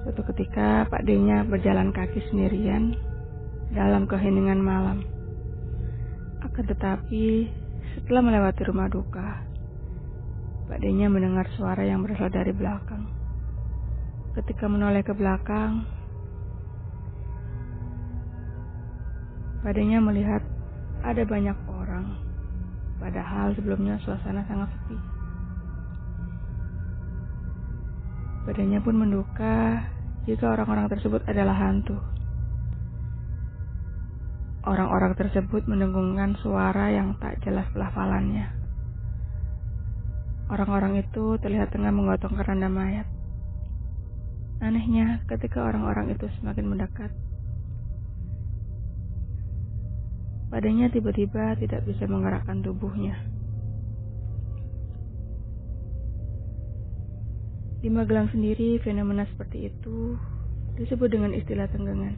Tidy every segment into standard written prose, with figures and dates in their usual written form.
Suatu ketika Pak D-nya berjalan kaki sendirian dalam keheningan malam. Akan tetapi setelah melewati rumah duka, Pak D-nya mendengar suara yang berasal dari belakang. Ketika menoleh ke belakang, Pak D-nya melihat ada banyak orang, padahal sebelumnya suasana sangat sepi. Pak D-nya pun menduga jika orang-orang tersebut adalah hantu. Orang-orang tersebut mendengungkan suara yang tak jelas pelafalannya. Orang-orang itu terlihat tengah menggotong keranda mayat. Anehnya, ketika orang-orang itu semakin mendekat, Pak D-nya tiba-tiba tidak bisa menggerakkan tubuhnya. Di Magelang sendiri, fenomena seperti itu disebut dengan istilah tenggengan.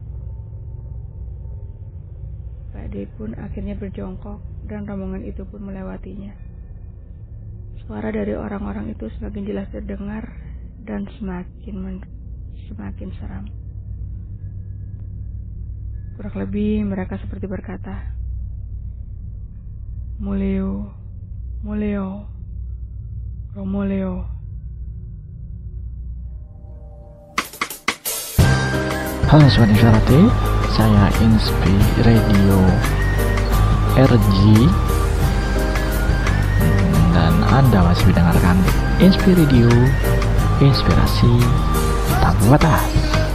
Pak D pun akhirnya berjongkok dan rombongan itu pun melewatinya. Suara dari orang-orang itu semakin jelas terdengar dan semakin seram. Kurang lebih mereka seperti berkata, "Muleo, Muleo, Romoleo." Halo Sobat Inspirasi, saya Inspi Radio RG dan Anda masih mendengarkan Inspi Radio, inspirasi tanpa batas.